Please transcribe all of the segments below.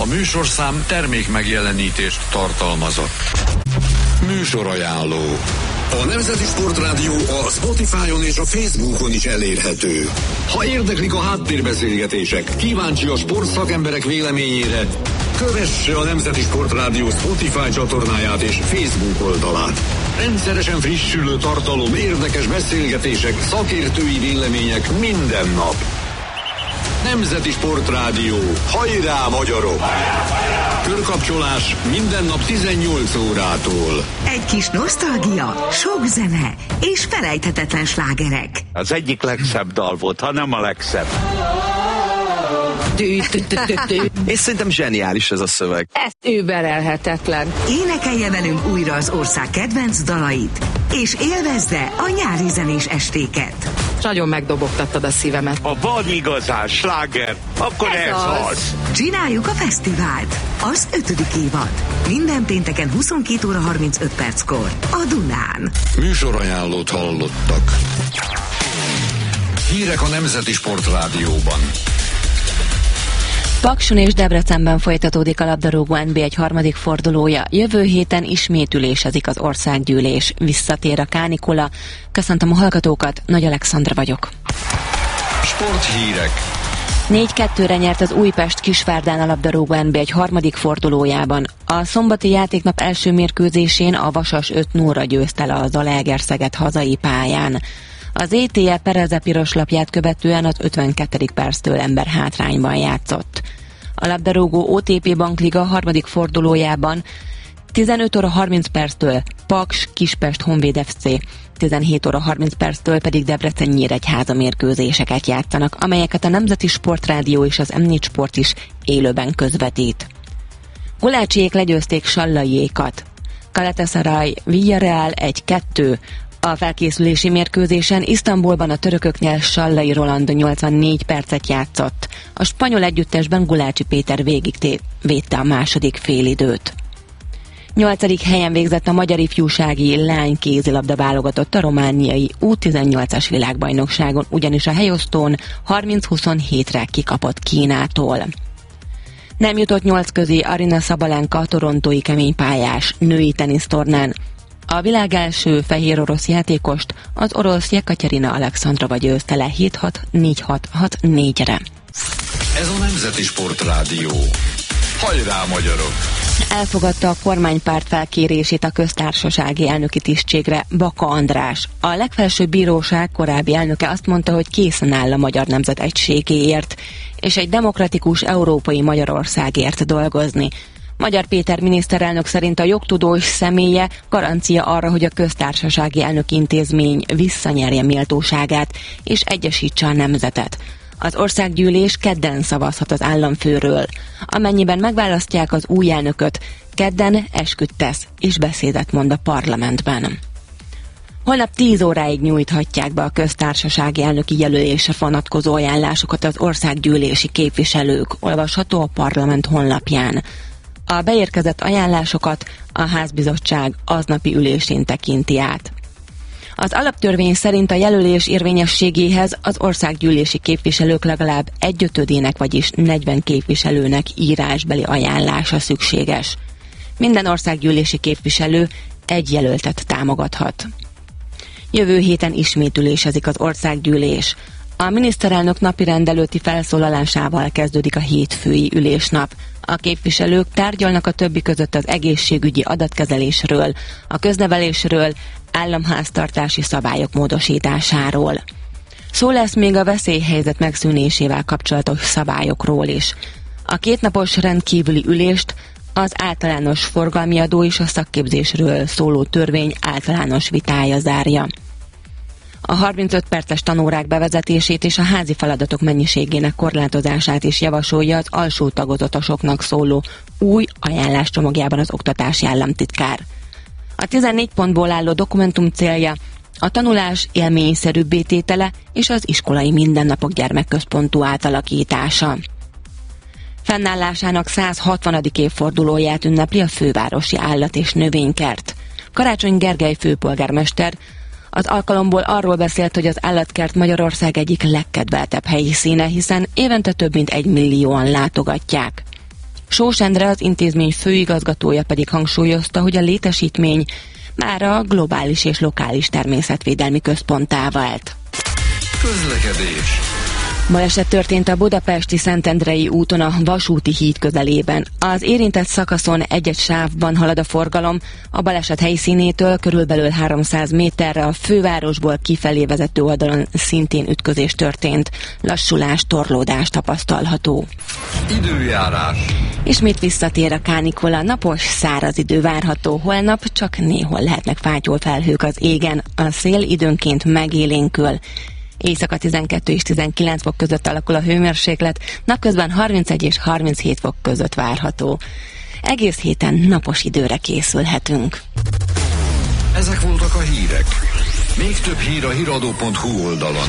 A műsorszám termék megjelenítést tartalmazott. Műsorajánló. A Nemzeti Sportrádió a Spotify-on és a Facebookon is elérhető. Ha érdeklik a háttérbeszélgetések, kíváncsi a sportszakemberek véleményére, kövesse a Nemzeti Sportrádió Spotify csatornáját és Facebook oldalát. Rendszeresen frissülő tartalom, érdekes beszélgetések, szakértői vélemények minden nap. Nemzeti Sportrádió. Hajrá, magyarok! Körkapcsolás minden nap 18 órától. Egy kis nosztalgia, sok zene és felejthetetlen slágerek. Az egyik legszebb dal volt, ha nem a legszebb. És szerintem zseniális ez a szöveg. Ez überelhetetlen. Énekelje velünk újra az ország kedvenc dalait, és élvezze a nyári zenés estéket. Nagyon megdobogtattad a szívemet. Ha van igazán sláger, akkor ez az. Csináljuk a fesztivált. Az 5. évad. Minden pénteken 22 óra 35 perckor. A Dunán. Műsorajánlót hallottak. Hírek a Nemzeti Sportrádióban. Pakson és Debrecenben folytatódik a labdarúgó NB1 harmadik fordulója. Jövő héten ismét ülésezik az országgyűlés. Visszatér a kánikula. Köszöntöm a hallgatókat, Nagy Alexandra vagyok. Sporthírek. 4-2-re nyert az Újpest Kisvárdán a labdarúgó NB1 harmadik fordulójában. A szombati játéknap első mérkőzésén a Vasas 5-0-ra győzte le a Zalaegerszeget hazai pályán. Az ETE Pereze piros lapját követően az 52. perctől ember hátrányban játszott. A labdarúgó OTP Bankliga harmadik fordulójában 15 óra 30 perctől Paks Kispest Honvéd FC, 17 óra 30 perctől pedig Debrecen Nyíregyháza mérkőzéseket játszanak, amelyeket a Nemzeti Sportrádió és az M4 Sport is élőben közvetít. Gulácsiék legyőzték Sallaiékat. Galatasaray Villarreal 1-2. A felkészülési mérkőzésen Isztambulban a törököknél Sallai Roland 84 percet játszott. A spanyol együttesben Gulácsi Péter védte a második félidőt. 8. helyen végzett a magyar ifjúsági lány kézilabda válogatott a romániai U18-as világbajnokságon, ugyanis a helyosztón 30-27-re kikapott Kínától. Nem jutott 8 közé Aryna Sabalenka a torontói keménypályás női tenisztornán. A világ első fehér orosz játékost az orosz Jekaterina Alexandrova győzte le 7-6, 4-6, 6-4-re. Ez a Nemzeti Sportrádió. Hajrá, magyarok! Elfogadta a kormánypárt felkérését a köztársasági elnöki tisztségre Baka András. A legfelsőbb bíróság korábbi elnöke azt mondta, hogy készen áll a magyar nemzet egységéért, és egy demokratikus európai Magyarországért dolgozni. Magyar Péter miniszterelnök szerint a jogtudós személye garancia arra, hogy a köztársasági elnök intézmény visszanyerje méltóságát és egyesítse a nemzetet. Az országgyűlés kedden szavazhat az államfőről. Amennyiben megválasztják az új elnököt, kedden esküt tesz és beszédet mond a parlamentben. Holnap 10 óráig nyújthatják be a köztársasági elnöki jelölésre vonatkozó ajánlásokat az országgyűlési képviselők, olvasható a parlament honlapján. A beérkezett ajánlásokat a házbizottság aznapi ülésén tekinti át. Az alaptörvény szerint a jelölés érvényességéhez az országgyűlési képviselők legalább 1/5-ének, vagyis 40 képviselőnek írásbeli ajánlása szükséges. Minden országgyűlési képviselő egy jelöltet támogathat. Jövő héten ismét ülésezik az országgyűlés. A miniszterelnök napirend előtti felszólalásával kezdődik a hétfői ülésnap. A képviselők tárgyalnak a többi között az egészségügyi adatkezelésről, a köznevelésről, államháztartási szabályok módosításáról. Szó lesz még a veszélyhelyzet megszűnésével kapcsolatos szabályokról is. A kétnapos rendkívüli ülést az általános forgalmi adó és a szakképzésről szóló törvény általános vitája zárja. A 35 perces tanórák bevezetését és a házi feladatok mennyiségének korlátozását is javasolja az alsó tagozatosoknak szóló új ajánláscsomagjában az oktatási államtitkár. A 14 pontból álló dokumentum célja a tanulás élményszerűbbé tétele és az iskolai mindennapok gyermekközpontú átalakítása. Fennállásának 160. évfordulóját ünnepli a fővárosi állat- és növénykert. Karácsony Gergely főpolgármester az alkalomból arról beszélt, hogy az állatkert Magyarország egyik legkedveltebb helyszíne, hiszen évente több mint 1 millióan látogatják. Sós Endre, az intézmény főigazgatója pedig hangsúlyozta, hogy a létesítmény már a globális és lokális természetvédelmi központtá vált. Közlekedés. Baleset történt a budapesti Szentendrei úton a vasúti híd közelében. Az érintett szakaszon egy-egy sávban halad a forgalom, a baleset helyszínétől körülbelül 300 méterre a fővárosból kifelé vezető oldalon szintén ütközés történt. Lassulás, torlódás tapasztalható. Időjárás. Ismét visszatér a kánikula, napos, száraz idő várható, holnap csak néhol lehetnek fátyolfelhők az égen, a szél időnként megélénkül. Éjszaka 12 és 19 fok között alakul a hőmérséklet, napközben 31 és 37 fok között várható. Egész héten napos időre készülhetünk. Ezek voltak a hírek. Még több hír a hiradó.hu oldalon.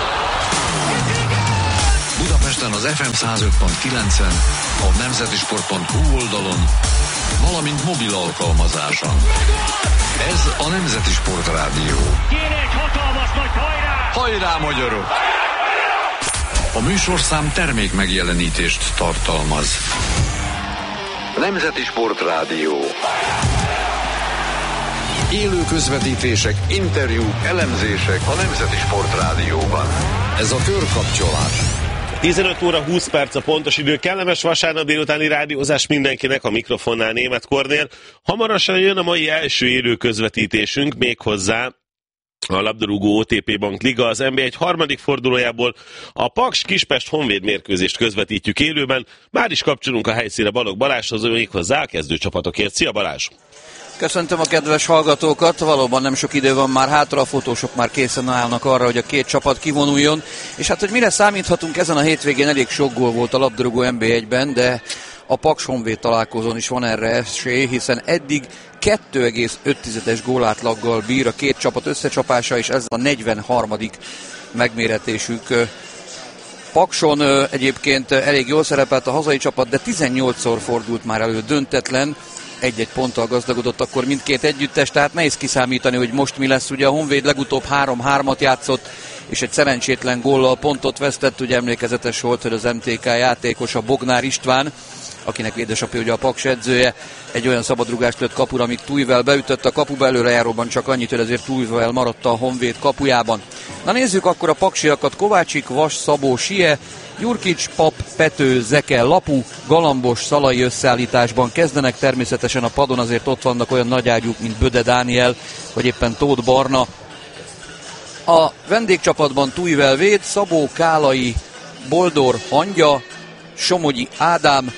Budapesten az FM 105.9-en, a nemzetisport.hu oldalon, valamint mobil alkalmazáson. Ez a Nemzeti Sport Rádió. Kéne egy hatalmas nagy hajrá! Hajrá, magyarok! A műsorszám termék megjelenítést tartalmaz. Nemzeti Sport Rádió. Élő közvetítések, interjúk, elemzések a Nemzeti Sport Rádióban. Ez a körkapcsolás. 15 óra 20 perc a pontos idő, kellemes vasárnap délutáni rádiózás mindenkinek, a mikrofonnál Németh Kornél. Hamarosan jön a mai első élő közvetítésünk, méghozzá a labdarúgó OTP Bank Liga, az NB1 harmadik fordulójából a Paks Kispest Honvéd mérkőzést közvetítjük élőben. Már is kapcsolunk a helyszínre Balogh Balázshoz, méghozzá a kezdőcsapatokért. Szia Balázs! Köszöntöm a kedves hallgatókat, valóban nem sok idő van már hátra, a fotósok már készen állnak arra, hogy a két csapat kivonuljon, és hát hogy mire számíthatunk, ezen a hétvégén elég sok gól volt a labdarúgó NB1-ben, de a Paks Honvéd találkozón is van erre esély, hiszen eddig 2,5-es gólátlaggal bír a két csapat összecsapása, és ez a 43. megméretésük. Pakson egyébként elég jól szerepelt a hazai csapat, de 18-szor fordult már elő döntetlen, egy-egy ponttal gazdagodott akkor mindkét együttes, tehát nehéz kiszámítani, hogy most mi lesz. Ugye a Honvéd legutóbb 3-3-at játszott, és egy szerencsétlen góllal pontot vesztett. Ugye emlékezetes volt, hogy az MTK játékosa Bognár István, akinek édesapja ugye a Paks edzője, egy olyan szabadrúgást lőtt kapura, amíg Tújvel beütött a kapuba, előrejáróban csak annyit, hogy azért Tújvel maradt a Honvéd kapujában. Na nézzük akkor a paksiakat: Kovácsik, Vas, Szabó, Sie, Jurkics, Pap, Pető, Zeke, Lapu, Galambos, Szalai összeállításban kezdenek. Természetesen a padon azért ott vannak olyan nagyágyúk, mint Böde Dániel, vagy éppen Tóth Barna. A vendégcsapatban Tújvel véd, Szabó, Kálai, Boldor, Hangya, Somogyi Ádám,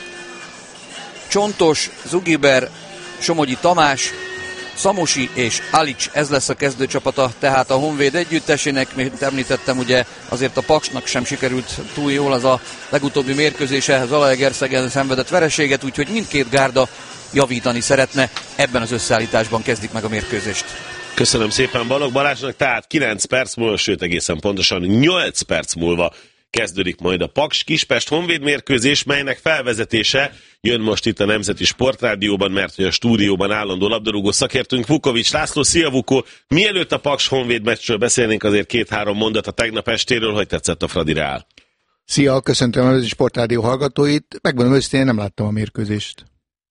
Csontos, Zugiber, Somogyi Tamás, Szamosi és Alics, ez lesz a kezdőcsapata tehát a Honvéd együttesének. Mint említettem, ugye azért a Paksnak sem sikerült túl jól az a legutóbbi mérkőzése, Zalaegerszegen szenvedett vereséget, úgyhogy mindkét gárda javítani szeretne. Ebben az összeállításban kezdik meg a mérkőzést. Köszönöm szépen Balogh Balázsnak, tehát 9 perc múlva, sőt egészen pontosan 8 perc múlva kezdődik majd a Paks Kispest Honvéd mérkőzés, melynek felvezetése jön most itt a Nemzeti Sportrádióban, mert hogy a stúdióban állandó labdarúgó szakértőnk Vukovics László. Szia Vuko! Mielőtt a Paks Honvéd meccsről beszélnénk, azért 2-3 mondat a tegnap estéről. Hogy tetszett a Fradi Reál? Szia, köszöntöm a Nemzeti Sportrádió hallgatóit. Megmondom őszintén, nem láttam a mérkőzést.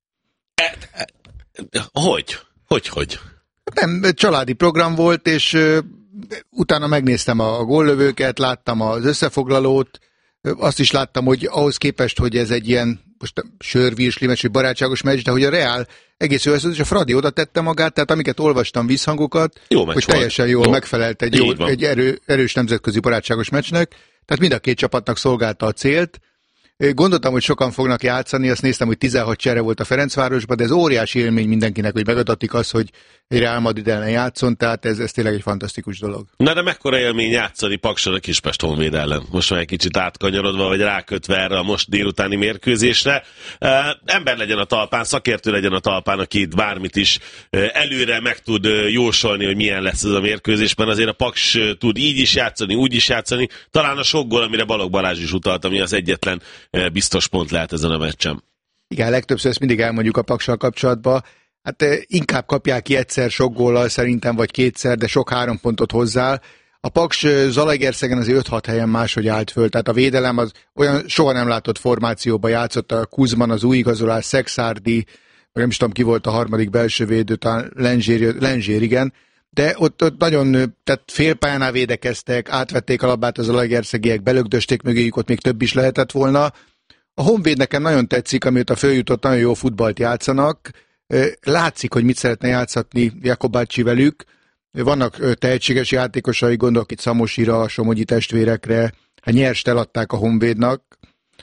Hogy? Nem, családi program volt, és utána megnéztem a góllövőket, láttam az összefoglalót, azt is láttam, hogy ahhoz képest, hogy ez egy ilyen most sörvírsli meccs, vagy barátságos meccs, de hogy a Reál egész jó és a Fradi oda tette magát, tehát amiket olvastam visszhangokat, hogy teljesen jól megfelelt egy erős nemzetközi barátságos meccsnek, tehát mind a két csapatnak szolgálta a célt. Gondoltam, hogy sokan fognak játszani, azt néztem, hogy 16 csere volt a Ferencvárosban, de ez óriási élmény mindenkinek, hogy megadatik az, hogy egy Real Madrid ellen játszon, tehát ez tényleg egy fantasztikus dolog. Na de mekkora élmény játszani Pakson a Kispest Honvéd ellen? Most már egy kicsit átkanyarodva, vagy rákötve erre a most délutáni mérkőzésre. Ember legyen a talpán, szakértő legyen a talpán, aki itt bármit is előre meg tud jósolni, hogy milyen lesz ez a mérkőzés, mert azért a Paks tud így is játszani, úgy is játszani. Talán a sok gól, amire Balogh Balázs is utalt, ami az egyetlen biztos pont lehet ezen a meccsen. Igen, legtöbbször ezt mindig elmondjuk a Paksal kapcsolatban. Hát inkább kapják ki egyszer sok góllal szerintem, vagy kétszer, de sok 3 pontot hozzá. A Paks Zalaegerszegen azért 5-6 helyen máshogy állt föl, tehát a védelem az olyan soha nem látott formációba játszott, a Kuzman, az új igazolás, Szexárdi, nem is tudom ki volt a harmadik belső védő, talán Lenzsér, igen, de ott nagyon, tehát félpályánál védekeztek, átvették a labdát az zalaegerszegiek, belögdösték mögéjük, ott még több is lehetett volna. A Honvéd nekem nagyon tetszik, amióta följutott, nagyon jó futballt játszanak, látszik, hogy mit szeretne játszatni Jakobácsi velük, vannak tehetséges játékosai, gondolok itt Szamosira, a Somogyi testvérekre, hát nyerst eladták a Honvédnak,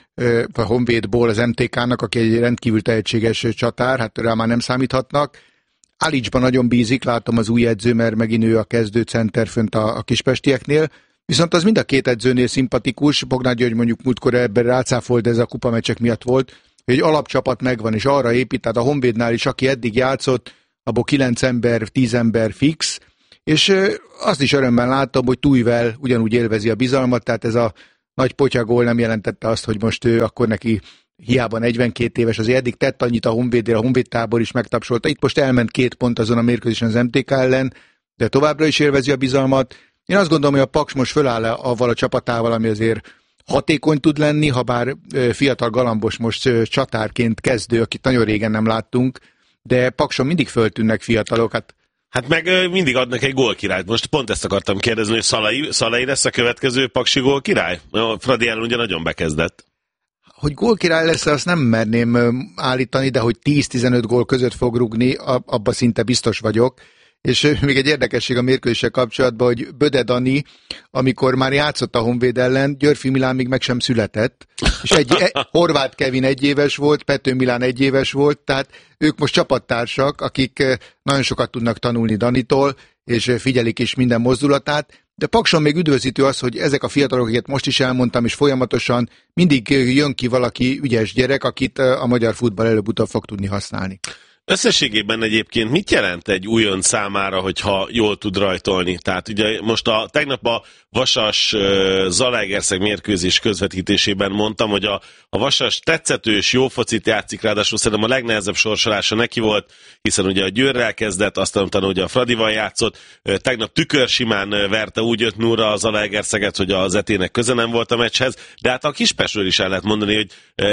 a Honvédból az MTK-nak, aki egy rendkívül tehetséges csatár, hát rá már nem számíthatnak. Alicsban nagyon bízik, látom az új edző, mert megint ő a kezdő center fönt a kispestieknél, viszont az mind a két edzőnél szimpatikus, Bognár György mondjuk múltkor ebben rácáfolt, de ez a kupameccsek miatt volt, hogy egy alapcsapat megvan, és arra épít, tehát a Honvédnál is, aki eddig játszott, abból 9 ember, 10 ember fix, és azt is örömmel látom, hogy Tújvel ugyanúgy élvezi a bizalmat, tehát ez a nagy potyagól nem jelentette azt, hogy most ő akkor neki hiába 42 éves, azért eddig tett annyit a Honvédért, a Honvéd tábor is megtapsolta. Itt most elment 2 pont azon a mérkőzésen az MTK ellen, de továbbra is élvezi a bizalmat. Én azt gondolom, hogy a Paks most föláll avval a csapatával, ami azért hatékony tud lenni, ha bár fiatal galambos most csatárként kezdő, akit nagyon régen nem láttunk, de Pakson mindig föltűnnek fiatalok. Hát meg mindig adnak egy gólkirályt. Most pont ezt akartam kérdezni, hogy Szalai lesz a következő paksi gólkirály? A Fradi ellen ugye nagyon bekezdett. Hogy gólkirály lesz, azt nem merném állítani, de hogy 10-15 gól között fog rúgni, abban szinte biztos vagyok. És még egy érdekesség a mérkőzéssel kapcsolatban, hogy Böde Dani, amikor már játszott a Honvéd ellen, Györfi Milán még meg sem született, és Horváth Kevin 1 éves volt, Pető Milán 1 éves volt, tehát ők most csapattársak, akik nagyon sokat tudnak tanulni Danitól, és figyelik is minden mozdulatát, de Pakson még üdvözítő az, hogy ezek a fiatalok, akiket most is elmondtam, és folyamatosan mindig jön ki valaki ügyes gyerek, akit a magyar futball előbb-utóbb fog tudni használni. Összességében egyébként mit jelent egy újon számára, hogyha jól tud rajtolni? Tehát ugye most tegnap a Vasas Zalaegerszeg mérkőzés közvetítésében mondtam, hogy a Vasas tetszetős, jó focit játszik, ráadásul szerintem a legnehezebb sorsolása neki volt, hiszen ugye a Győrrel kezdett, aztán utána ugye a Fradival játszott, tegnap tükörsimán verte úgy 5-0-ra a Zalaegerszeget, hogy az Etének köze nem volt a meccshez, de hát a Kispestről is el lehet mondani, hogy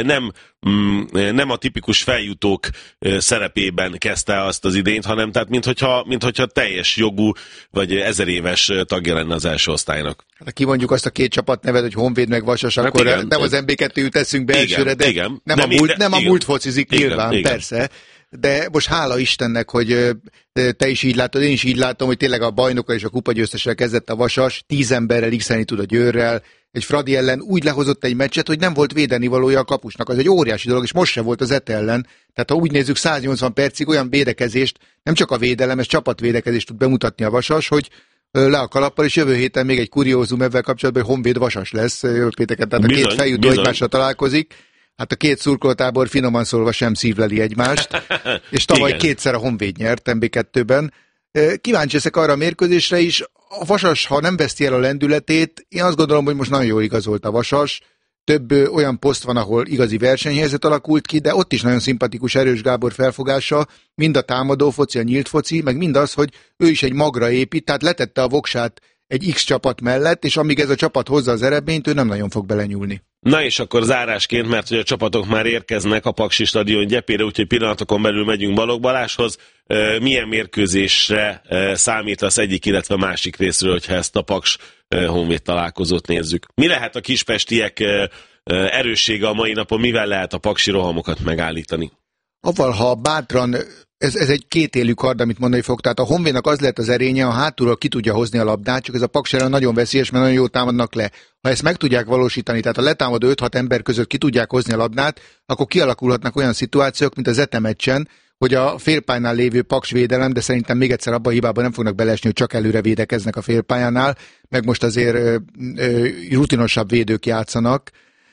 nem a tipikus feljutók szerepében kezdte azt az idényt, hanem tehát minthogyha teljes jogú vagy 1000 éves tagja lenne az első osztálynak. Hát ha kimondjuk azt a 2 csapat nevet, hogy Honvéd meg Vasas, hát akkor igen, nem az MB2 jut eszünk be elsőre, de igen, nem a múlt focizik nyilván, igen. Persze. De most hála Istennek, hogy te is így látod, én is így látom, hogy tényleg a bajnokkal és a kupagyőztessel kezdett a Vasas, 10 emberrel x-elni tud a Győrrel, egy Fradi ellen úgy lehozott egy meccset, hogy nem volt védeni valója a kapusnak. Az egy óriási dolog, és most se volt az ETE ellen. Tehát ha úgy nézzük, 180 percig olyan védekezést, nem csak a védelem, ez csapatvédekezést tud bemutatni a Vasas, hogy le a kalappal, és jövő héten még egy kuriózum ebben kapcsolatban, hogy Honvéd Vasas lesz jövő pénteken, tehát bizony, a 2 feljutó egymásra találkozik. Hát a 2 szurkolótábor finoman szólva sem szívleli egymást, és tavaly 2-szer a Honvéd nyert MB2-ben. Kíváncsi leszek arra a mérkőzésre is. A Vasas, ha nem veszti el a lendületét, én azt gondolom, hogy most nagyon jól igazolt a Vasas. Több olyan poszt van, ahol igazi versenyhelyzet alakult ki, de ott is nagyon szimpatikus Erős Gábor felfogása, mind a támadó foci, a nyílt foci, meg mind az, hogy ő is egy magra épít, tehát letette a voksát egy X csapat mellett, és amíg ez a csapat hozza az eredményt, ő nem nagyon fog belenyúlni. Na és akkor zárásként, mert hogy a csapatok már érkeznek a Paksi stadion gyepére, úgyhogy pillanatokon belül megyünk Balogh Balázshoz. Milyen mérkőzésre számítasz egyik, illetve másik részről, hogyha ezt a Paks Honvéd találkozót nézzük? Mi lehet a kispestiek erőssége a mai napon, mivel lehet a paksi rohamokat megállítani? Avval, ha bátran, ez egy kétélű kard, amit mondani fog, tehát a Honvédnak az lehet az erénye, a hátulról ki tudja hozni a labdát, csak ez a Paks ellen nagyon veszélyes, mert nagyon jól támadnak le. Ha ezt meg tudják valósítani, tehát a letámadó 5-6 ember között ki tudják hozni a labdát, akkor kialakulhatnak olyan szituációk, mint az ETE meccsen, hogy a félpályánál lévő Paks védelem, de szerintem még egyszer abban a hibában nem fognak beleesni, hogy csak előre védekeznek a félpályánál, meg most azért rutinosabb védők játszanak,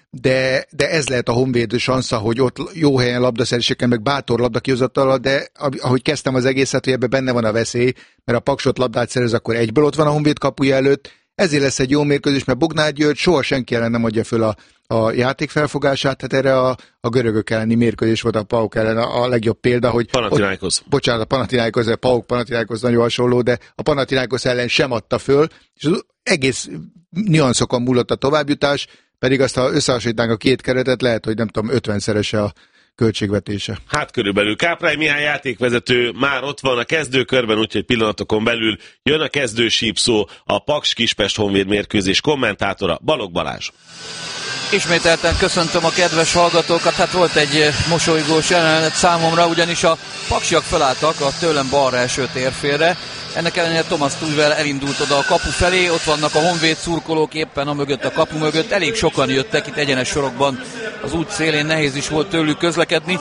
de ez lehet a Honvéd sansza, hogy ott jó helyen labdaszerzéseken, meg bátor labdakihozattal, de ahogy kezdtem az egészet, hogy ebben benne van a veszély, mert a Paksot labdát szerez, akkor egyből ott van a Honvéd kapuja előtt, ezért lesz egy jó mérkőzés, mert Bognár György soha senki ellen nem adja föl a játékfelfogását, tehát erre a görögök elleni mérkőzés volt a PAOK ellen a legjobb példa, hogy bocsánat, a Panathinaikos, a PAOK Panathinaikos nagyon hasonló, de a Panathinaikos ellen sem adta föl, és egész nüanszokon múlott a továbbjutás, pedig azt, ha összehasonlítanánk a két keretet, lehet, hogy nem tudom, 50-szerese a költségvetése. Hát körülbelül. Káprány Mihály játékvezető már ott van a kezdőkörben, úgyhogy pillanatokon belül jön a kezdősípszó, a Paks Kispest Honvéd mérkőzés kommentátora Balogh Balázs. Ismételten köszöntöm a kedves hallgatókat, hát volt egy mosolygós jelenet számomra, ugyanis a paksiak felálltak a tőlem balra eső térfélre. Ennek ellenére Thomas Tuchel elindult oda a kapu felé, ott vannak a Honvéd szurkolók éppen a mögött, a kapu mögött, elég sokan jöttek itt egyenes sorokban az út szélén, nehéz is volt tőlük közlekedni.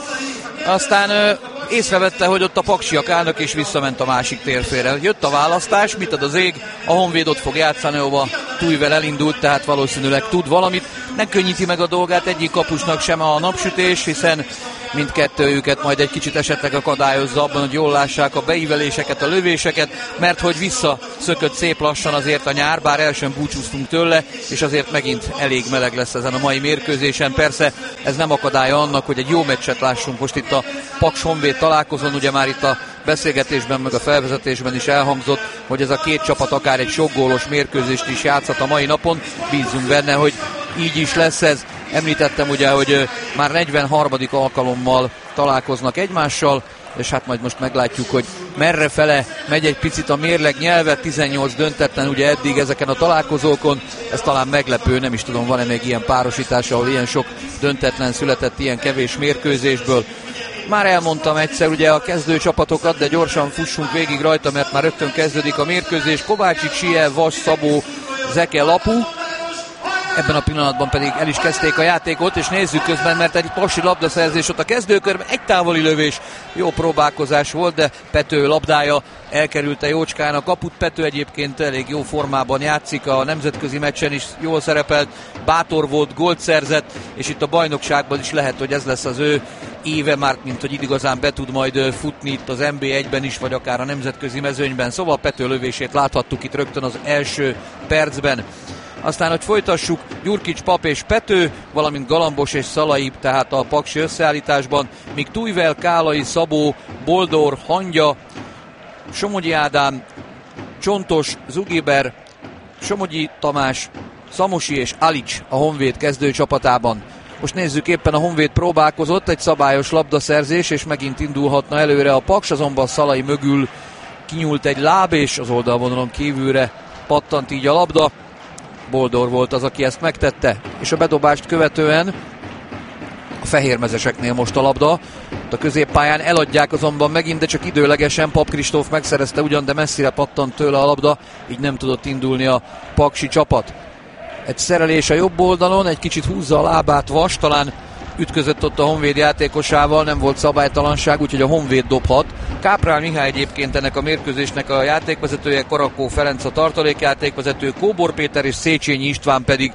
Aztán észrevette, hogy ott a paksiak állnak, és visszament a másik térfélre. Jött a választás, mit ad az ég, a Honvéd ott fog játszani, ahova Tuchel elindult, tehát valószínűleg tud valamit. Nem könnyíti meg a dolgát egyik kapusnak sem a napsütés, hiszen mindkettőjüket majd egy kicsit esetleg akadályozza abban, hogy jól lássák a beíveléseket, a lövéseket, mert hogy visszaszökött szép lassan azért a nyár, bár el sem búcsúztunk tőle, és azért megint elég meleg lesz ezen a mai mérkőzésen. Persze ez nem akadálya annak, hogy egy jó meccset lássunk most itt a Paks Honvéd találkozón, ugye már itt a beszélgetésben, meg a felvezetésben is elhangzott, hogy ez a két csapat akár egy sok gólos mérkőzést is játszhat a mai napon. Bízunk benne, hogy így is lesz ez. Említettem ugye, hogy már 43. alkalommal találkoznak egymással, és hát majd most meglátjuk, hogy merre fele megy egy picit a mérleg nyelve, 18 döntetlen ugye eddig ezeken a találkozókon, ez talán meglepő, nem is tudom, van-e még ilyen párosítás, ahol ilyen sok döntetlen született ilyen kevés mérkőzésből. Már elmondtam egyszer ugye a kezdő csapatokat, de gyorsan fussunk végig rajta, mert már rögtön kezdődik a mérkőzés. Kovácsik, Sie, Vas, Szabó, Zeke, Lapu. Ebben a pillanatban pedig el is kezdték a játékot, és nézzük közben, mert egy paksi labdaszerzés ott a kezdőkörben, egy távoli lövés, jó próbálkozás volt, de Pető labdája elkerülte jócskán a kaput. Pető egyébként elég jó formában játszik, a nemzetközi meccsen is jól szerepelt, bátor volt, gólt szerzett, és itt a bajnokságban is lehet, hogy ez lesz az ő éve már, mint hogy igazán be tud majd futni itt az NB1-ben is, vagy akár a nemzetközi mezőnyben. Szóval Pető lövését láthattuk itt rögtön az első percben. Aztán, hogy folytassuk, Gyurkics, Pap és Pető, valamint Galambos és Szalai, tehát a paksi összeállításban, míg Tuchel, Kálai, Szabó, Boldor, Hangya, Somogyi Ádám, Csontos, Zugiber, Somogyi Tamás, Szamosi és Alics a Honvéd kezdőcsapatában. Most nézzük, éppen a Honvéd próbálkozott, egy szabályos labdaszerzés, és megint indulhatna előre a Paks, azonban Szalai mögül kinyúlt egy láb, és az oldalvonalon kívülre pattant így a labda. Boldor volt az, aki ezt megtette, és a bedobást követően a fehérmezeseknél most a labda. A középpályán eladják azonban megint, de csak időlegesen. Pap Kristóf megszerezte ugyan, de messzire pattant tőle a labda, így nem tudott indulni a paksi csapat. Egy szerelés a jobb oldalon, egy kicsit húzza a lábát Vas, talán ütközött ott a Honvéd játékosával, nem volt szabálytalanság, úgyhogy a Honvéd dobhat. Káprány Mihály egyébként ennek a mérkőzésnek a játékvezetője, Karakó Ferenc a tartalékjátékvezető, Kóbor Péter és Széchenyi István pedig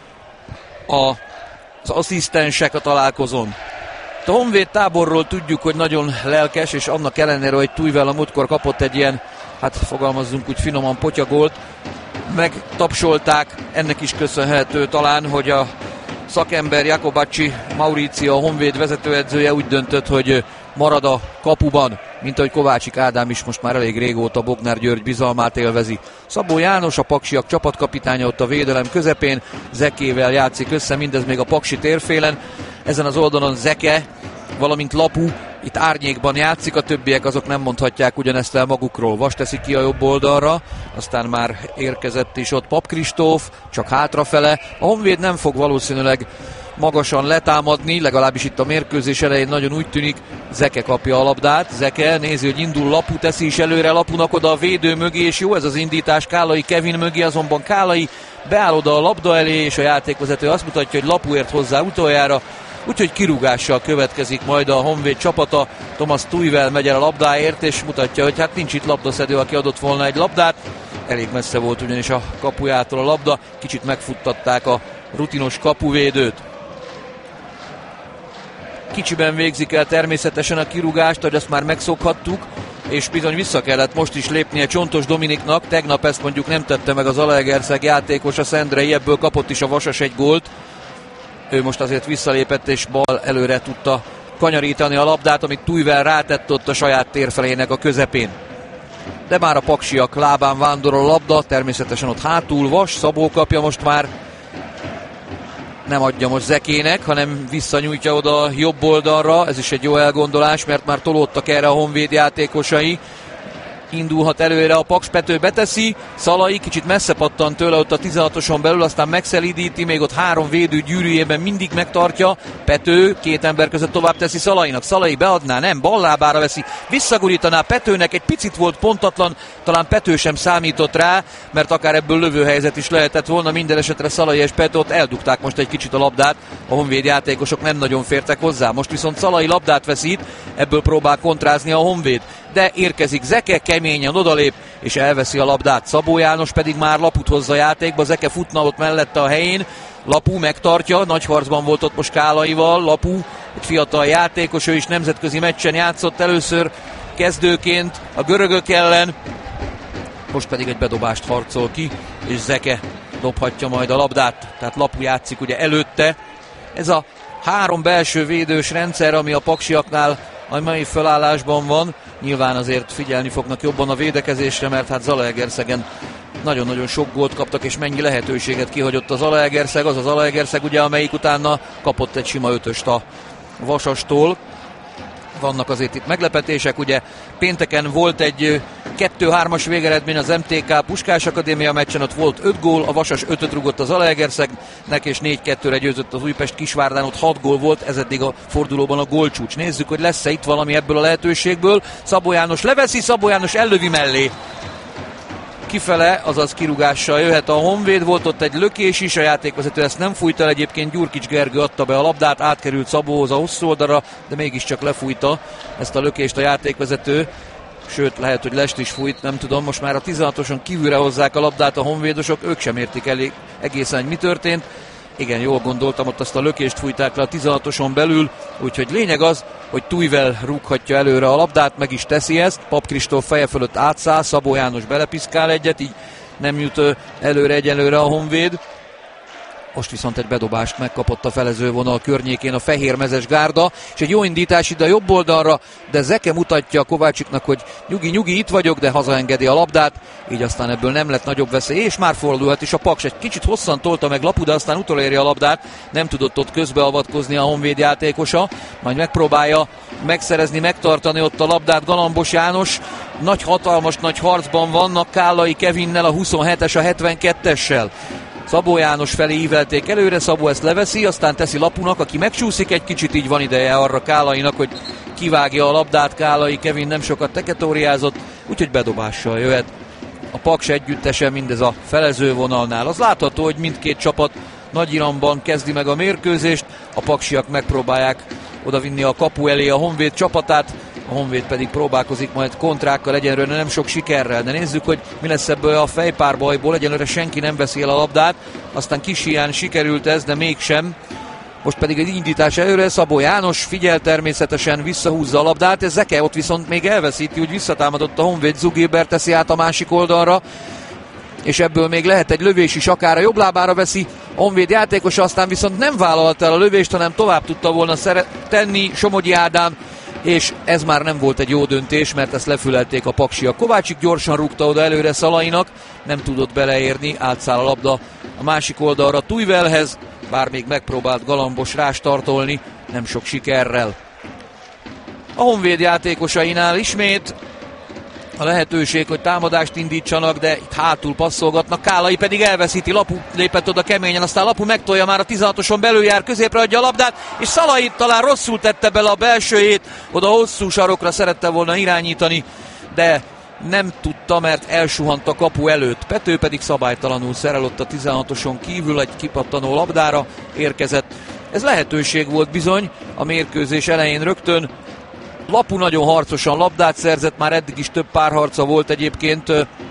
az asszisztensek a találkozón. A Honvéd táborról tudjuk, hogy nagyon lelkes, és annak ellenére, hogy Tuchel a múltkor kapott egy ilyen, hát fogalmazzunk úgy finoman, potyagolt, megtapsolták, ennek is köszönhető talán, hogy a szakember Jakobacci Mauricio, a Honvéd vezetőedzője úgy döntött, hogy marad a kapuban, mint ahogy Kovácsik Ádám is most már elég régóta Bognár György bizalmát élvezi. Szabó János, a paksiak csapatkapitánya ott a védelem közepén, Zekével játszik össze, mindez még a paksi térfélen. Ezen az oldalon Zeke, valamint Lapu itt árnyékban játszik, a többiek azok nem mondhatják ugyanezt el magukról. Vas teszi ki a jobb oldalra, aztán már érkezett is ott Pap Kristóf, csak hátrafele. A Honvéd nem fog valószínűleg magasan letámadni, legalábbis itt a mérkőzés elején nagyon úgy tűnik. Zeke kapja a labdát, Zeke nézi, hogy indul, Lapu teszi is előre, Lapunak oda a védő mögé, és jó ez az indítás Kálai Kevin mögé, azonban Kálai beáll oda a labda elé, és a játékvezető azt mutatja, hogy Lapu ért hozzá utoljára, úgyhogy kirúgással következik majd a Honvéd csapata. Thomas Tuchel megy el a labdáért, és mutatja, hogy hát nincs itt labdaszedő, aki adott volna egy labdát. Elég messze volt ugyanis a kapujától a labda, kicsit megfuttatták a rutinos kapuvédőt. Kicsiben végzik el természetesen a kirúgást, hogy azt már megszokhattuk, és bizony vissza kellett most is lépnie Csontos Dominiknak. Tegnap ezt mondjuk nem tette meg az Zalaegerszeg játékos, a Szendrei, ebből kapott is a Vasas egy gólt. Ő most azért visszalépett, és bal előre tudta kanyarítani a labdát, amit Tuchel rátett ott a saját térfelének a közepén. de már a paksiak lábán vándorol a labda, természetesen ott hátul Vas, Szabó kapja most már, nem adja most Zekének, hanem visszanyújtja oda jobb oldalra, ez is egy jó elgondolás, mert már tolódtak erre a Honvéd játékosai. Indulhat előre a Paks, Pető beteszi, Szalai kicsit messze pattan tőle ott a 16-oson belül, aztán megszelídíti, még ott 3 védő gyűrűjében mindig megtartja, Pető 2 ember között tovább teszi Szalainak, Szalai beadná, nem, ballábára veszi, visszagurítaná Petőnek, egy picit volt pontatlan, talán Pető sem számított rá, mert akár ebből lövőhelyzet is lehetett volna, minden esetre Szalai és Pető ott eldugták most egy kicsit a labdát, a Honvéd játékosok nem nagyon fértek hozzá, most viszont Szalai labdát veszít, ebből próbál kontrázni a Honvéd, de érkezik Zeke, keményen odalép, és elveszi a labdát. Szabó János pedig már Laput hozza játékba, Zeke futna ott mellette a helyén, Lapu megtartja, nagy harcban volt ott most Kálaival, Lapu, egy fiatal játékos, ő is nemzetközi meccsen játszott először kezdőként a görögök ellen, most pedig egy bedobást harcol ki, és Zeke dobhatja majd a labdát, tehát Lapu játszik ugye előtte. Ez a 3 belső védős rendszer, ami a paksiaknál a mai felállásban van, nyilván azért figyelni fognak jobban a védekezésre, mert hát Zalaegerszegen nagyon-nagyon sok gólt kaptak, és mennyi lehetőséget kihagyott az Zalaegerszeg, az a Zalaegerszeg ugye, amelyik utána kapott egy sima 5-öst a Vasastól. Vannak azért itt meglepetések, ugye pénteken volt egy 2-3-as végeredmény az MTK Puskás Akadémia meccsen, ott volt 5 gól, a Vasas 5-öt rugott az Zalaegerszegnek, és 4-2-re győzött az Újpest Kisvárdán, ott 6 gól volt, ez eddig a fordulóban a gólcsúcs. Nézzük, hogy lesz-e itt valami ebből a lehetőségből. Szabó János leveszi, Szabó János ellövi mellé. Kifele, azaz kirúgással jöhet a Honvéd, volt ott egy lökés is, a játékvezető ezt nem fújta el, egyébként Gyurkics Gergő adta be a labdát, átkerült Szabóhoz a hosszú oldalra, de mégiscsak lefújta ezt a lökést a játékvezető, sőt lehet, hogy lest is fújt, nem tudom, most már a 16-oson kívülre hozzák a labdát a honvédosok, ők sem értik elég egészen, hogy mi történt. Igen, jól gondoltam, ott azt a lökést fújták le a 16-oson belül, úgyhogy lényeg az, hogy Tujvel rúghatja előre a labdát, meg is teszi ezt, Pap Kristóf feje fölött átszáll, Szabó János belepiszkál egyet, így nem jut előre egyelőre a Honvéd. Most viszont egy bedobást megkapott a felezővonal környékén a fehérmezes gárda, és egy jó indítás ide a jobb oldalra, de Zeke mutatja Kovácsiknak, hogy nyugi, itt vagyok, de hazaengedi a labdát, így aztán ebből nem lett nagyobb veszély, és már fordulhat is a Paks. Egy kicsit hosszan tolta meg Lapu, de aztán utoléri a labdát, nem tudott ott közbeavatkozni a Honvéd játékosa, majd megpróbálja megszerezni, megtartani ott a labdát Galambos János, hatalmas nagy harcban vannak Kálai Kevinnel, a 27-es a 72-essel. Szabó János felé ívelték előre, Szabó ezt leveszi, aztán teszi Lapunak, aki megcsúszik egy kicsit, így van ideje arra Kálainak, hogy kivágja a labdát. Kálai Kevin nem sokat teketóriázott, úgyhogy bedobással jöhet a Paks együttese mindez a felezővonalnál. Az látható, hogy mindkét csapat nagy iramban kezdi meg a mérkőzést, a paksiak megpróbálják odavinni a kapu elé a Honvéd csapatát, a Honvéd pedig próbálkozik majd kontrákkal, egyenlőre nem sok sikerrel, de nézzük, hogy mi lesz ebből a fejpárbajból. Egyenlőre senki nem veszi el a labdát, aztán kis hián sikerült ez, de mégsem. Most pedig egy indítás előre, Szabó János figyel természetesen, visszahúzza a labdát, ez Zeke ott viszont még elveszíti, úgy visszatámadott a Honvéd, Zugéber teszi át a másik oldalra, és ebből még lehet egy lövés is, akár a jobb lábára veszi a Honvéd játékosa, aztán viszont nem vállalta el a lövést, hanem tovább tudta volna tenni Somogyi Ádám, és ez már nem volt egy jó döntés, mert ezt lefülelték a paksiak. Kovácsik gyorsan rúgta oda előre Szalainak, nem tudott beleérni, átszáll a labda a másik oldalra Tujvelhez, bár még megpróbált Galambos rástartolni, nem sok sikerrel. A Honvéd játékosainál ismét a lehetőség, hogy támadást indítsanak, de itt hátul passzolgatnak, Kálai pedig elveszíti, Lapu lépett oda keményen, aztán Lapu megtolja, már a 16-oson belül jár, középre adja a labdát, és Szalai talán rosszul tette bele a belsőjét, oda hosszú sarokra szerette volna irányítani, de nem tudta, mert elsuhant a kapu előtt. Pető pedig szabálytalanul szerel ott a 16-oson kívül, egy kipattanó labdára érkezett. Ez lehetőség volt bizony a mérkőzés elején rögtön. Lapu nagyon harcosan labdát szerzett, már eddig is több párharca volt egyébként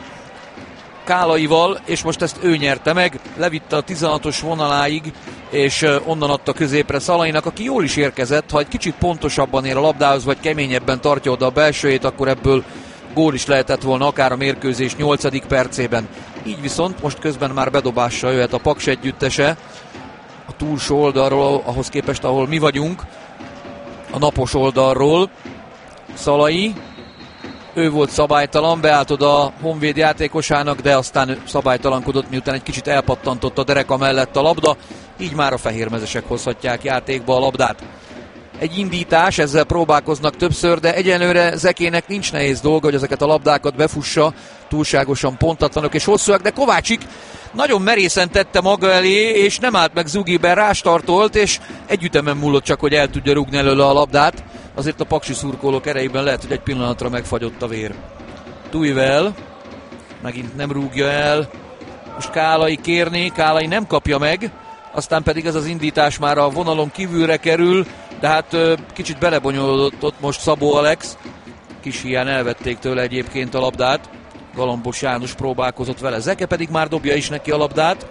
Kálaival, és most ezt ő nyerte meg, levitte a 16-os vonaláig, és onnan adta középre Szalainak, aki jól is érkezett, ha egy kicsit pontosabban ér a labdához, vagy keményebben tartja oda a belsőjét, akkor ebből gól is lehetett volna, akár a mérkőzés 8. percében. Így viszont most közben már bedobással jöhet a Paks együttese a túlsó oldalról, ahhoz képest, ahol mi vagyunk, a napos oldalról. Szalai ő volt szabálytalan, beállt oda a Honvéd játékosának, de aztán szabálytalankodott, miután egy kicsit elpattantott a dereka mellett a labda, így már a fehérmezesek hozhatják játékba a labdát. Egy indítás, ezzel próbálkoznak többször, de egyenlőre Zekének nincs nehéz dolga, hogy ezeket a labdákat befussa, túlságosan pontatlanok és hosszúak, de Kovácsik nagyon merészen tette maga elé, és nem állt meg Zugiber, rástartolt, és egy ütemen múlott csak, hogy el tudja rúgni előle a labdát. Azért a paksi szurkolók erejében lehet, hogy egy pillanatra megfagyott a vér. Tujvel megint nem rúgja el, most Kálai kérni, Kálai nem kapja meg, aztán pedig ez az indítás már a vonalon kívülre kerül, de hát kicsit belebonyolódott ott most Szabó Alex, kis hián elvették tőle egyébként a labdát, Galambos János próbálkozott vele, Zeke pedig már dobja is neki a labdát,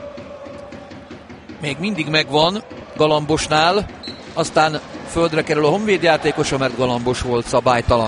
még mindig megvan Galambosnál, aztán földre kerül a Honvéd játékosa, mert Galambos volt szabálytalan.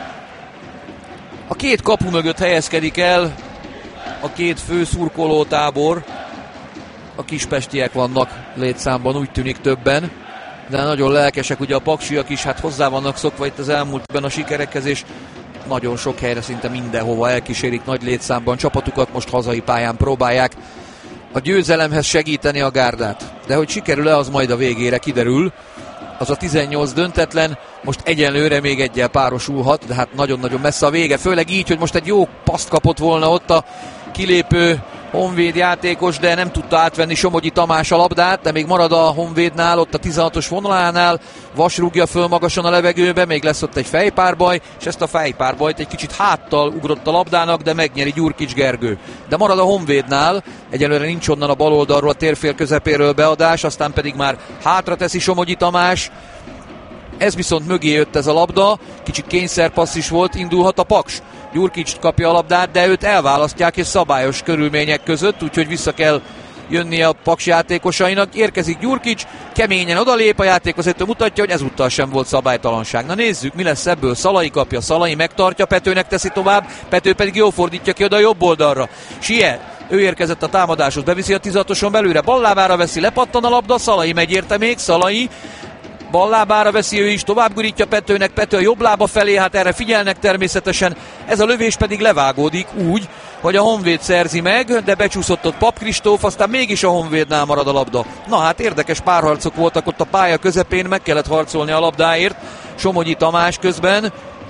A két kapu mögött helyezkedik el a két fő szurkolótábor, a kispestiek vannak létszámban, úgy tűnik többen, de nagyon lelkesek, ugye a paksiak is, hát hozzá vannak szokva itt az elmúltban a sikerekhez, és nagyon sok helyre, szinte mindenhova elkísérik nagy létszámban csapatukat, most hazai pályán próbálják a győzelemhez segíteni a gárdát. De hogy sikerül-e, az majd a végére kiderül. Az a 18 döntetlen, most egyenlőre még egyel párosulhat, de hát nagyon-nagyon messze a vége, főleg így, hogy most egy jó paszt kapott volna ott a kilépő Honvéd játékos, de nem tudta átvenni Somogyi Tamás a labdát, de még marad a Honvédnál, ott a 16-os vonalánál, Vas rúgja föl magasan a levegőbe, még lesz ott egy fejpárbaj, és ezt a fejpárbajt egy kicsit háttal ugrott a labdának, de megnyeri Gyurkics Gergő. De marad a Honvédnál, egyelőre nincs onnan a bal oldalról, a térfél közepéről beadás, aztán pedig már hátra teszi Somogyi Tamás. Ez viszont mögé jött ez a labda, kicsit kényszerpassz is volt, indulhat a Paks. Gyurkics kapja a labdát, de őt elválasztják és szabályos körülmények között, úgyhogy vissza kell jönnie a Paks játékosainak. Érkezik Gyurkics, keményen odalép, a játékvezető mutatja, hogy ezúttal sem volt szabálytalanság. Na nézzük, mi lesz ebből. Szalai kapja, Szalai megtartja, Petőnek teszi tovább, Pető pedig jól fordítja ki oda a jobb oldalra. Sie, ő érkezett a támadáshoz, beviszi a 16-oson belőle, ballábára veszi, lepattan a labda, Szalai megy érte még, Szalai ballábára veszi ő is, tovább gurítja Petőnek, Pető a jobb lába felé, hát erre figyelnek természetesen. Ez a lövés pedig levágódik úgy, hogy a Honvéd szerzi meg, de becsúszott ott Pap Kristóf, aztán mégis a Honvédnál marad a labda. Na hát érdekes párharcok voltak ott a pálya közepén, meg kellett harcolni a labdáért. Somogyi Tamás közben,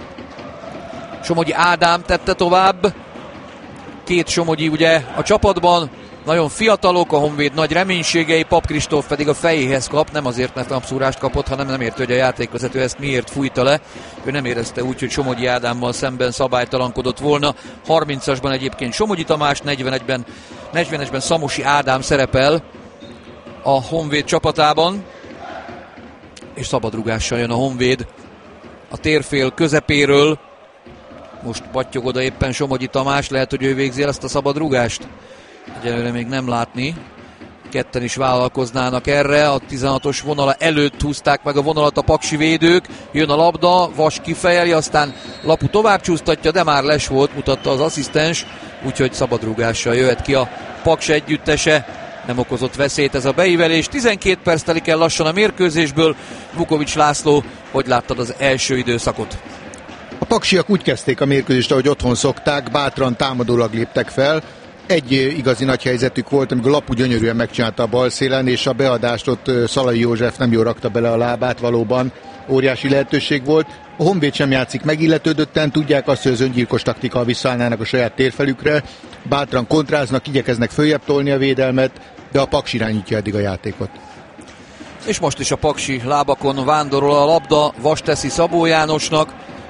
Somogyi Ádám tette tovább, két Somogyi ugye a csapatban, nagyon fiatalok, a Honvéd nagy reménységei, Pap Kristóf pedig a fejéhez kap, nem azért, mert napszúrást kapott, hanem nem érti, hogy a játékvezető ezt miért fújta le. Ő nem érezte úgy, hogy Somogyi Ádámmal szemben szabálytalankodott volna. 30-asban egyébként Somogyi Tamás, 40-esben Szamosi Ádám szerepel a Honvéd csapatában, és szabadrúgással jön a Honvéd a térfél közepéről. Most pattyog oda éppen Somogyi Tamás, lehet, hogy ő végzi el ezt a szabadrúgást. Egyelőre még nem látni. Ketten is vállalkoznának erre. A 16-os vonala előtt húzták meg a vonalat a paksi védők. Jön a labda, Vas kifejeli, aztán Lapu tovább csúsztatja, de már les volt, mutatta az asszisztens. Úgyhogy szabadrúgással jöhet ki a Paks együttese. Nem okozott veszélyt ez a beívelés. 12 perc telik el lassan a mérkőzésből. Vukovics László, hogy láttad az első időszakot? A paksiak úgy kezdték a mérkőzést, ahogy otthon szokták, bátran támadólag léptek fel. Egy igazi nagy helyzetük volt, amikor Lapu gyönyörűen megcsinálta a bal szélen, és a beadást ott Szalai József nem jól rakta bele a lábát, valóban óriási lehetőség volt. A Honvéd sem játszik megilletődötten, tudják azt, hogy az öngyilkos taktika visszaállnának a saját térfelükre, bátran kontráznak, igyekeznek följebb tolni a védelmet, de a Paks irányítja eddig a játékot. És most is a paksi lábakon vándorol a labda, Vas teszi Szabó Jánosnak,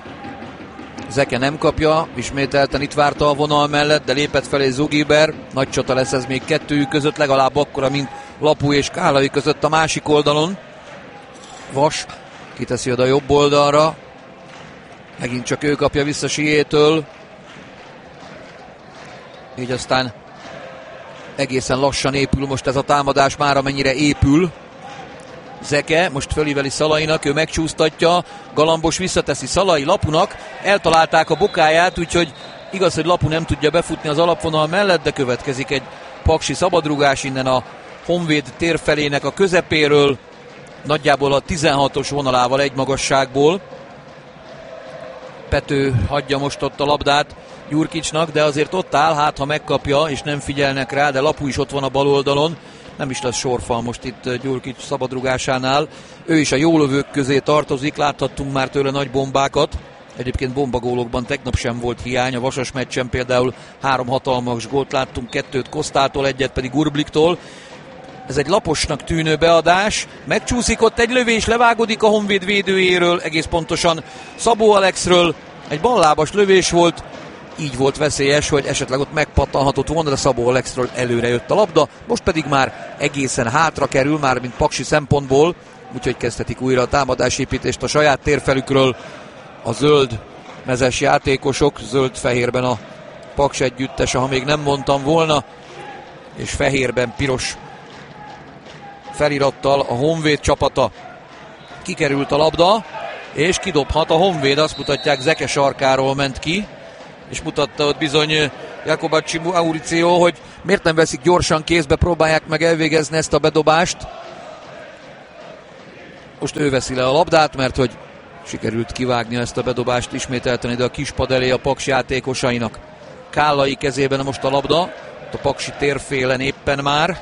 Zeke nem kapja, ismételten itt várta a vonal mellett, de lépett felé Zugiber. Nagy csata lesz ez még kettőjük között, legalább akkora, mint Lapu és Kálai között a másik oldalon. Vas kiteszi oda a jobb oldalra. Megint csak ő kapja vissza Siétől. Így aztán egészen lassan épül most ez a támadás, már amennyire épül. Zeke most fölíveli Szalainak, ő megcsúsztatja, Galambos visszateszi Szalai Lapunak, eltalálták a bokáját, úgyhogy igaz, hogy Lapu nem tudja befutni az alapvonal mellett, de következik egy paksi szabadrugás innen a Honvéd térfelének a közepéről, nagyjából a 16-os vonalával egy magasságból. Pető hagyja most ott a labdát Gyurkicsnak, de azért ott áll, hát ha megkapja, és nem figyelnek rá, de Lapú is ott van a bal oldalon. Nem is lesz sorfal most itt Gyurkics szabadrugásánál. Ő is a jó lövők közé tartozik, láthattunk már tőle nagy bombákat. Egyébként bombagólokban tegnap sem volt hiány, a Vasas meccsen például 3 hatalmas gólt láttunk, 2 Kosztától, 1 pedig Urbliktól. Ez egy laposnak tűnő beadás, megcsúszik ott egy lövés, levágodik a Honvéd védőjéről, egész pontosan Szabó Alexről, egy ballábas lövés volt, így volt veszélyes, hogy esetleg ott megpattanhatott volna, de Szabó Alexről előre jött a labda, most pedig már egészen hátra kerül, már mint paksi szempontból, úgyhogy kezdhetik újra a támadásépítést a saját térfelükről a zöld mezes játékosok, zöld-fehérben a Paks együttese, ha még nem mondtam volna, és fehérben piros felirattal a Honvéd csapata. Kikerült a labda, és kidobhat a Honvéd, azt mutatják, Zeke sarkáról ment ki, és mutatta ott bizony Jakobacsi Mauricio, hogy miért nem veszik gyorsan kézbe, próbálják meg elvégezni ezt a bedobást. Most ő veszi le a labdát, mert hogy sikerült kivágni ezt a bedobást ismételten ide a kispad elé a Paks játékosainak. Kállai kezében most a labda, a paksi térfélen éppen már.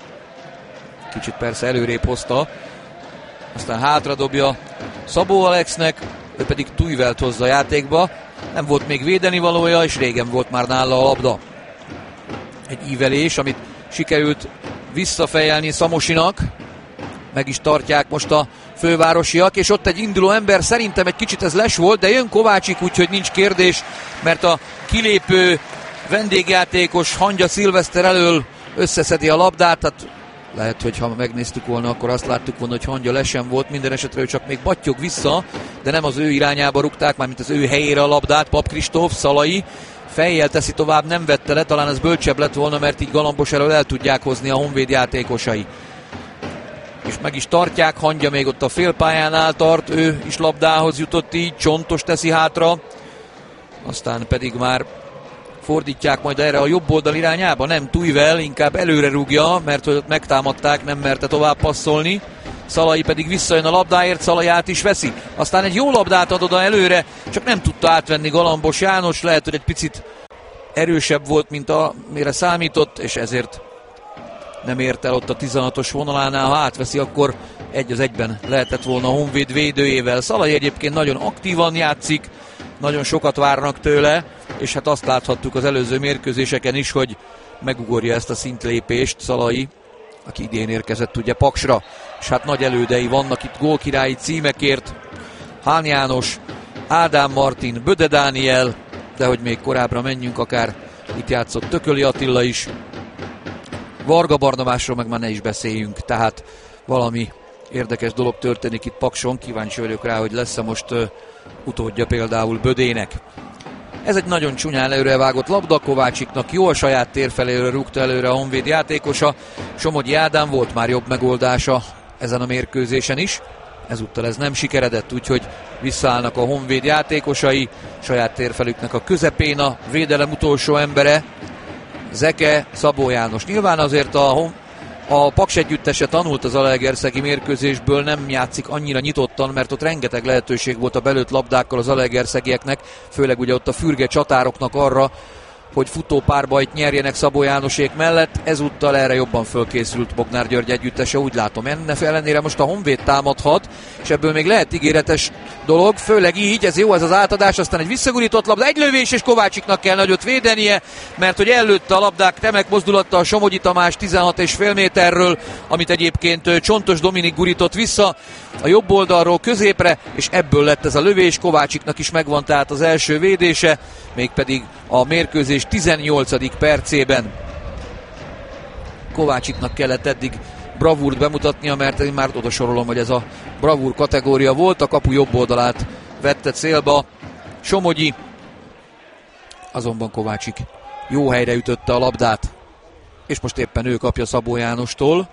Kicsit persze előrébb hozta. Aztán hátradobja Szabó Alexnek, ő pedig Tujvelt hozza a játékba. Nem volt még védeni valója, és régen volt már nála a labda. Egy ívelés, amit sikerült visszafejelni Szamosinak. Meg is tartják most a fővárosiak, és ott egy induló ember, szerintem egy kicsit ez les volt, de jön Kovácsik, úgyhogy nincs kérdés, mert a kilépő vendégjátékos Hangya Szilveszter elől összeszedi a labdát, tehát lehet, hogy ha megnéztük volna, akkor azt láttuk volna, hogy Hangya lesen volt, minden esetre ő csak még battyog vissza, de nem az ő irányába rúgták, mármint az ő helyére a labdát. Pap Kristóf, Szalai fejjel teszi tovább, nem vette le, talán ez bölcsebb lett volna, mert így Galambos elől el tudják hozni a Honvéd játékosai. És meg is tartják, Hangya még ott a félpályánál tart, ő is labdához jutott így, Csontos teszi hátra, aztán pedig már fordítják majd erre a jobb oldal irányába, nem Tujvel, inkább előre rúgja, mert hogy ott megtámadták, nem merte tovább passzolni. Szalai pedig visszajön a labdáért, Szalai át is veszi. Aztán egy jó labdát ad oda előre, csak nem tudta átvenni Galambos János, lehet, hogy egy picit erősebb volt, mint amire számított, és ezért nem ért el ott a 16-os vonalánál, ha átveszi, akkor 1-1 lehetett volna a Honvéd védőjével. Szalai egyébként nagyon aktívan játszik, nagyon sokat várnak tőle, és hát azt láthattuk az előző mérkőzéseken is, hogy megugorja ezt a szintlépést Szalai, aki idén érkezett ugye Paksra, és hát nagy elődei vannak itt gólkirályi címekért. Hán János, Ádám Martin, Böde Dániel, de hogy még korábbra menjünk, akár itt játszott Tököli Attila is, Varga Barnabásról meg már ne is beszéljünk, tehát valami érdekes dolog történik itt Pakson, kíváncsi vagyok rá, hogy lesz-e most utódja például Bödének. Ez egy nagyon csúnyán előrevágott labda, Kovácsiknak jó, a saját térfeléről rúgta előre a Honvéd játékosa, Somogyi Ádám volt már jobb megoldása ezen a mérkőzésen is, ezúttal ez nem sikeredett, úgyhogy visszaállnak a Honvéd játékosai, saját térfelüknek a közepén a védelem utolsó embere, Zeke, Szabó János. Nyilván azért a Paks együttese tanult az zalaegerszegi mérkőzésből, nem játszik annyira nyitottan, mert ott rengeteg lehetőség volt a belőtt labdákkal az zalaegerszegieknek, főleg ugye ott a fürge csatároknak arra, hogy futópárbajt nyerjenek Szabó Jánosék mellett, ezúttal erre jobban fölkészült Bognár György együttese, úgy látom. Ennek ellenére most a Honvéd támadhat, és ebből még lehet ígéretes dolog, főleg így, ez jó ez az átadás, aztán egy visszagurított labda, egy lövés, és Kovácsiknak kell nagyot védenie, mert hogy előtte a labdák remek mozdulattal Somogyi Tamás 16,5 méterről, amit egyébként Csontos Dominik gurított vissza a jobb oldalról középre, és ebből lett ez a lövés, Kovácsiknak is megvan tehát az első védése, mégpedig a mérkőzés 18. percében. Kovácsiknak kellett eddig bravúrt bemutatnia, mert én már oda sorolom, hogy ez a bravúr kategória volt, a kapu jobb oldalát vette célba Somogyi, azonban Kovácsik jó helyre ütötte a labdát, és most éppen ő kapja Szabó Jánostól.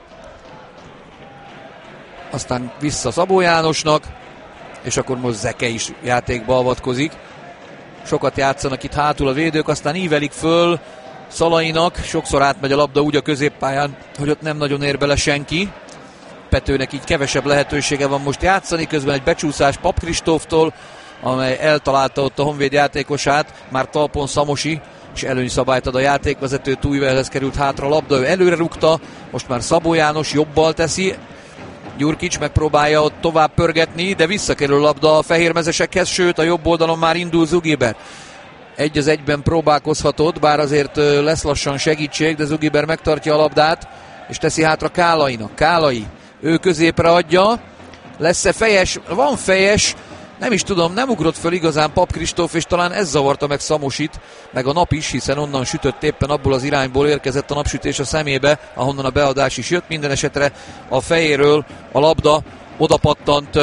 Aztán vissza Szabó Jánosnak, és akkor most Zeke is játékba avatkozik. Sokat játszanak itt hátul a védők, aztán ívelik föl Szalainak, sokszor átmegy a labda úgy a középpályán, hogy ott nem nagyon ér bele senki. Petőnek így kevesebb lehetősége van most játszani, közben egy becsúszás Pap Kristóftól, amely eltalálta ott a Honvéd játékosát, már talpon Szamosi, és előnyszabályt ad a játékvezető, Tújvelhez került hátra a labda, ő előre rúgta, most már Szabó János jobbal teszi, Gyurkics megpróbálja ott tovább pörgetni, de visszakerül a labda a fehérmezesekhez, sőt a jobb oldalon már indul Zugiber. 1-1-ben próbálkozhatott, bár azért lesz lassan segítség, de Zugiber megtartja a labdát, és teszi hátra Kálainak. Kálai, ő középre adja, lesz-e fejes? Van fejes, nem is tudom, nem ugrott föl igazán Pap Kristóf, és talán ez zavarta meg Szamosit, meg a nap is, hiszen onnan sütött, éppen abból az irányból érkezett a napsütés a szemébe, ahonnan a beadás is jött. Minden esetre a fejéről a labda odapattant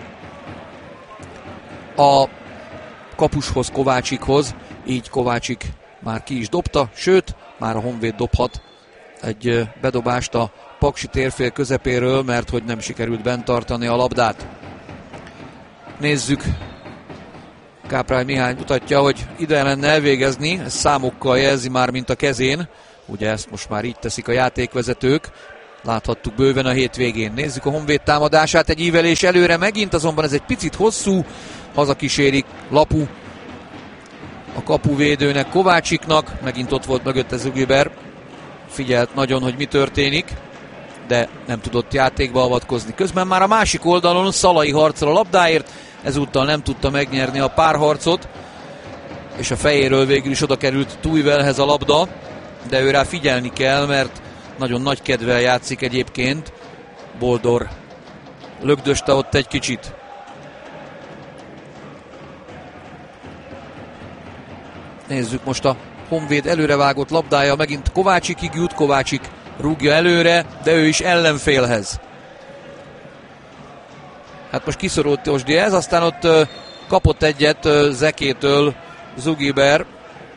a kapushoz, Kovácsikhoz, így Kovácsik már ki is dobta, sőt, már a Honvéd dobhat egy bedobást a Paksi térfél közepéről, mert hogy nem sikerült bent tartani a labdát. Nézzük, Káprály Mihály mutatja, hogy ide lenne elvégezni, ezt számokkal jelzi már, mint a kezén, ugye ezt most már így teszik a játékvezetők, láthattuk bőven a hétvégén. Nézzük a Honvéd támadását, egy ívelés előre megint, azonban ez egy picit hosszú, hazakísérik Lapu a kapuvédőnek, Kovácsiknak, megint ott volt mögötte Zugiber, figyelt nagyon, hogy mi történik, de nem tudott játékba avatkozni. Közben már a másik oldalon Szalai harcol a labdáért, ezúttal nem tudta megnyerni a párharcot, és a fejéről végül is oda került Tújvelhez a labda, de ő rá figyelni kell, mert nagyon nagy kedvel játszik egyébként. Boldor lögdöste ott egy kicsit. Nézzük most a Honvéd előrevágott labdája, megint Kovácsikig jut, Kovácsik rúgja előre, de ő is ellenfélhez. Hát most kiszorult Osdihez, aztán ott kapott egyet Zekétől Zugiber,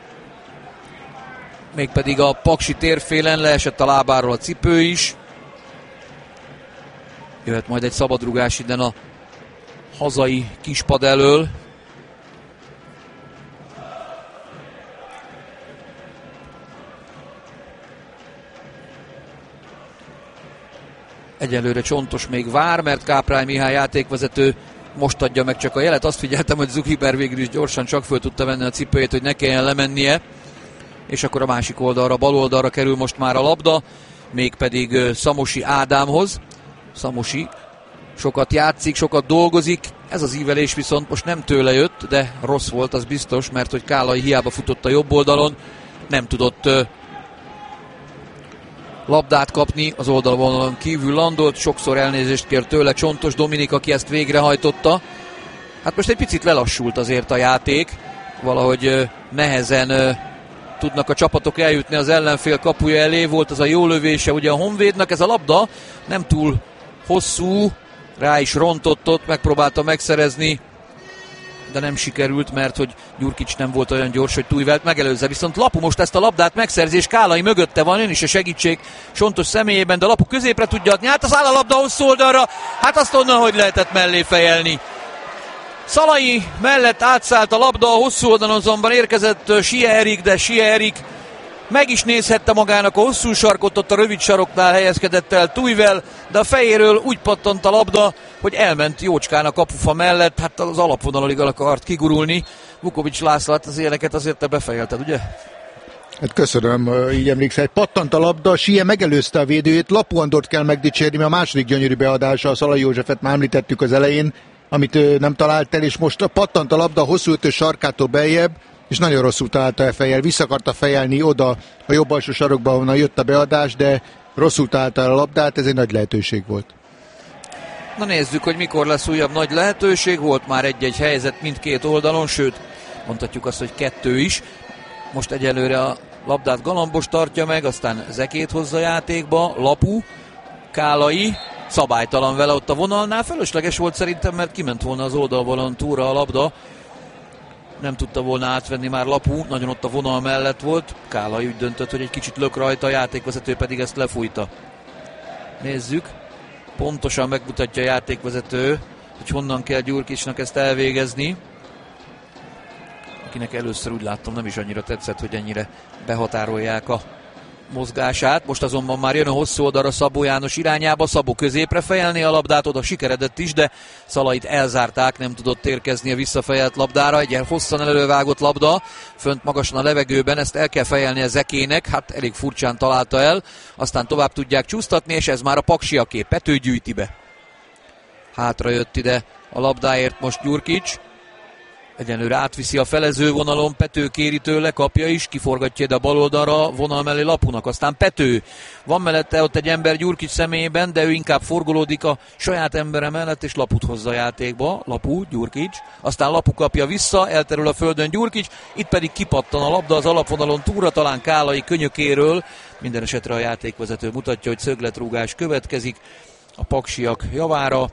mégpedig a Paksi térfélen, leesett a lábáról a cipő is. Jöhet majd egy szabadrugás innen a hazai kispad elől. Egyelőre Csontos még vár, mert Káprály Mihály játékvezető most adja meg csak a jelet. Azt figyeltem, hogy Zugiber végül is gyorsan csak föl tudta venni a cipőjét, hogy ne kelljen lemennie. És akkor a másik oldalra, bal oldalra kerül most már a labda, mégpedig Szamosi Ádámhoz. Szamosi sokat játszik, sokat dolgozik. Ez az ívelés viszont most nem tőle jött, de rossz volt, az biztos, mert hogy Kálai hiába futott a jobb oldalon, nem tudott labdát kapni, az oldalvonalon kívül landolt, sokszor elnézést kért tőle Csontos Dominik, aki ezt végrehajtotta. Hát most egy picit lelassult azért a játék, valahogy nehezen tudnak a csapatok eljutni az ellenfél kapuja elé, volt az a jó lövése ugye a Honvédnak, ez a labda nem túl hosszú, rá is rontott ott, megpróbálta megszerezni, de nem sikerült, mert hogy Gyurkics nem volt olyan gyors, hogy Tújvelt megelőzze. Viszont Lapu most ezt a labdát megszerzi, és Kálai mögötte van, ön is a segítség Sontos személyében, de Lapu középre tudja adni, hát az áll a labda hosszú oldalra, hát azt onnan, hogy lehetett mellé fejelni. Szalai mellett átszállt a labda, a hosszú oldalon azonban érkezett Sia Erik, de Sia Erik meg is nézhette magának a hosszú sarkot, ott a rövid saroknál helyezkedett el Tújvel, de a fejéről úgy pattant a labda, hogy elment jócskán a kapufa mellett, hát az alapvonalalig akart kigurulni. Vukovics László, hát az ilyeneket azért te befejelted, ugye? Hát köszönöm, így emlékszel. Pattant a labda, Sia megelőzte a védőjét, Lapu Andort kell megdicsérni, mert a második gyönyörű beadása, a Szalai Józsefet már említettük az elején, amit ő nem talált el, és most pattant a labda a hosszú ötös sarkától beljebb, és nagyon rosszul találta el fejjel, vissza akarta fejelni oda a jobb alsó sarokba, ahonnan jött a beadás, de rosszul találta el a labdát, ez egy nagy lehetőség volt. Na nézzük, hogy mikor lesz újabb nagy lehetőség, volt már egy-egy helyzet mindkét oldalon, sőt, mondhatjuk azt, hogy kettő is. Most egyelőre a labdát Galambos tartja meg, aztán Zekét hozza játékba, Lapu, Kálai, szabálytalan vele ott a vonalnál, fölösleges volt szerintem, mert kiment volna az oldalvonalon túlra a labda, nem tudta volna átvenni már Lapu, nagyon ott a vonal mellett volt, Kálai úgy döntött, hogy egy kicsit lök rajta, a játékvezető pedig ezt lefújta. Nézzük, pontosan megmutatja a játékvezető, hogy honnan kell Gyurkicsnak ezt elvégezni, akinek először úgy láttam nem is annyira tetszett, hogy ennyire behatárolják a mozgását. Most azonban már jön a hosszú oldalra Szabó János irányába. Szabó középre fejelné a labdát, oda sikeredett is, de Szalait elzárták, nem tudott érkezni a visszafejelt labdára. Egy hosszan elővágott labda, fönt magasan a levegőben, ezt el kell fejelni a Zekének, hát elég furcsán találta el, aztán tovább tudják csúsztatni, és ez már a paksiaké. Pető gyűjti be. Hátra jött ide a labdáért most Gyurkics. Egyenlőre átviszi a felező vonalon, Pető kéri tőle, kapja is, kiforgatja ide a bal oldalra, vonal mellé Lapunak, aztán Pető. Van mellette ott egy ember Gyurkics személyében, de ő inkább forgolódik a saját embere mellett, és Laput hozza a játékba. Lapu, Gyurkics, aztán Lapu kapja vissza, elterül a földön Gyurkics, itt pedig kipattan a labda az alapvonalon túlra, talán Kálai könyökéről. Minden esetre a játékvezető mutatja, hogy szögletrúgás következik a paksiak javára.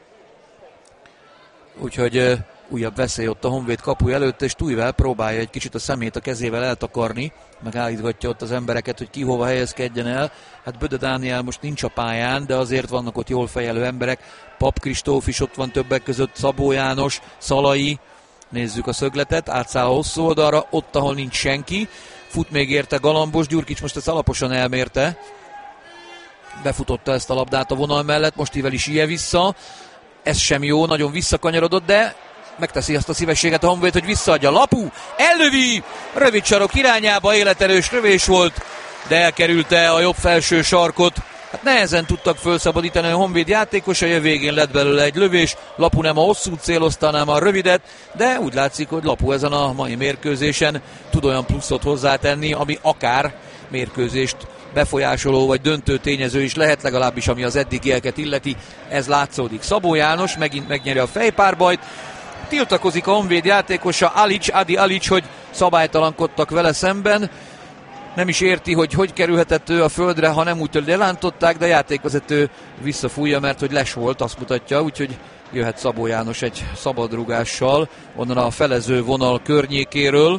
Úgyhogy újabb veszély ott a Honvéd kapuja előtt, és Tujvel próbálja egy kicsit a szemét a kezével eltakarni, meg állítgatja ott az embereket, hogy ki hova helyezkedjen el. Hát Böde Dániel most nincs a pályán, de azért vannak ott jól fejelő emberek. Pap Kristóf is ott van többek között, Szabó János, Szalai. Nézzük a szögletet, átszáll a hosszú oldalra, ott, ahol nincs senki. Fut még érte Galambos, Gyurkics most ezt alaposan elmérte. Befutotta ezt a labdát a vonal mellett, most Ivel is ilyen vissza. Ez sem jó, nagyon visszakanyarodott, de megteszi azt a szívességet a Honvéd, hogy visszaadja. Lapu, ellövi, rövid sarok irányába, életerős lövés volt, de elkerülte a jobb felső sarkot. Hát nehezen tudtak felszabadítani a Honvéd játékosai, a végén lett belőle egy lövés. Lapu nem a hosszút célozta, hanem a rövidet, de úgy látszik, hogy Lapu ezen a mai mérkőzésen tud olyan pluszot hozzátenni, ami akár mérkőzést befolyásoló vagy döntő tényező is lehet, legalábbis ami az eddigieket illeti, ez látszódik. Szabó János megint megnyeri a fejpárbajt, tiltakozik a Honvéd játékosa Adi Alic, hogy szabálytalankodtak vele szemben. Nem is érti, hogy kerülhetett ő a földre, ha nem úgy, hogy lelántották, de a játékvezető visszafújja, mert hogy les volt, azt mutatja, úgyhogy jöhet Szabó János egy szabadrúgással, onnan a felező vonal környékéről.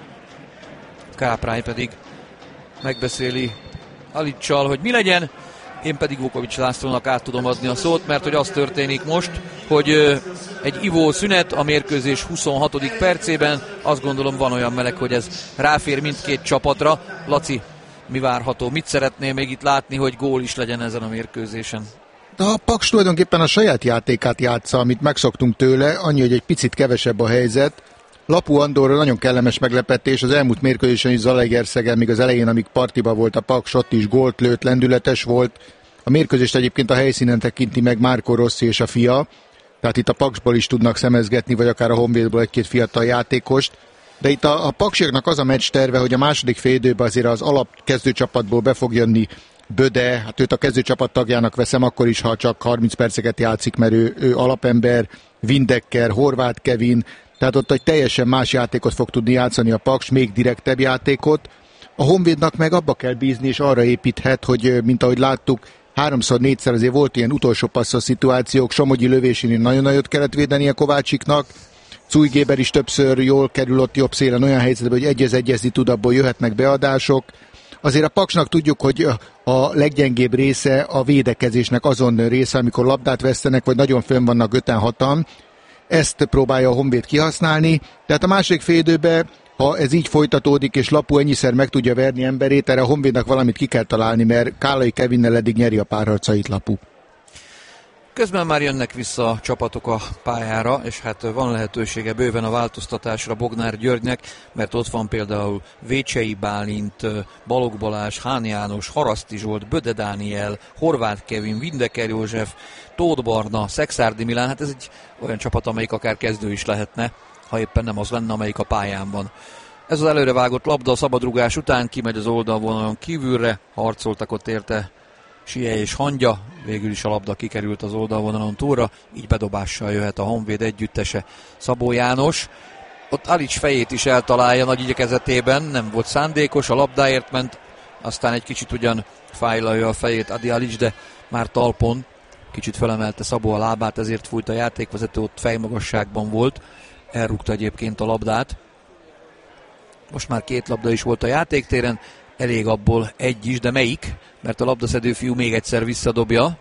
Káprány pedig megbeszéli Alicsal, hogy mi legyen, én pedig Vukovics Lászlónak át tudom adni a szót, mert hogy az történik most, hogy egy ivó szünet a mérkőzés 26. percében, azt gondolom van olyan meleg, hogy ez ráfér mindkét csapatra. Laci, mi várható? Mit szeretnél még itt látni, hogy gól is legyen ezen a mérkőzésen? A Paks tulajdonképpen a saját játékát játsza, amit megszoktunk tőle, annyi, hogy egy picit kevesebb a helyzet. Lapu Andorra nagyon kellemes meglepetés, az elmúlt mérkőzésen is Zalaegerszegen, még az elején, amíg partiba volt a Paks, ott is gólt lőtt, lendületes volt. A mérkőzést egyébként a helyszínen tekinti meg Márko Rossi és a fia, tehát itt a Paksból is tudnak szemezgetni, vagy akár a Honvédból egy-két fiatal játékost. De itt a Paksiaknak az a meccs terve, hogy a második félidőben azért az alap kezdőcsapatból be fog jönni Böde, hát őt a kezdőcsapat tagjának veszem akkor is, ha csak 30 perceket játszik, mert ő alapember, Windecker, Horváth Kevin, tehát ott egy teljesen más játékot fog tudni játszani a Paks, még direktebb játékot. A Honvédnak meg abba kell bízni, és arra építhet, hogy mint ahogy láttuk, 3-4-szer azért volt ilyen utolsó passzos szituációk, Somogyi lövésén nagyon nagyot kellett védenie Kovácsiknak, Cújgéber is többször jól kerül ott jobb szélen olyan helyzetben, hogy egyezni tud, abból jöhetnek beadások. Azért a Paksnak tudjuk, hogy a leggyengébb része a védekezésnek azon része, amikor labdát vesztenek, vagy nagyon fönn vannak 5-6-an. Ezt próbálja a Honvéd kihasználni. Tehát a második félidőben, ha ez így folytatódik, és Lapu ennyiszer meg tudja verni emberét, erre a Honvédnak valamit ki kell találni, mert Kálai Kevinnel eddig nyeri a párharcait Lapu. Közben már jönnek vissza a csapatok a pályára, és hát van lehetősége bőven a változtatásra Bognár Györgynek, mert ott van például Vécsei Bálint, Balogh Balázs, Hán János, Haraszti Zsolt, Böde Dániel, Horváth Kevin, Windecker József, Tóth Barna, Szexárdi Milán. Hát ez egy olyan csapat, amelyik akár kezdő is lehetne, ha éppen nem az lenne, amelyik a pályán van. Ez az előrevágott labda a szabadrugás után kimegy az oldalvonalon kívülre, harcoltak ott érte Sie és Hangya, végül is a labda kikerült az oldalvonalon túlra, így bedobással jöhet a Honvéd együttese. Szabó János, ott Alics fejét is eltalálja nagy igyekezetében, nem volt szándékos, a labdáért ment, aztán egy kicsit ugyan fájlalja a fejét Adi Alics, de már talpon, kicsit felemelte Szabó a lábát, ezért fújt a játékvezető, ott fejmagasságban volt, elrúgta egyébként a labdát. Most már 2 labda is volt a játéktéren, elég abból egy is, de melyik? Mert a labdaszedő fiú még egyszer visszadobja.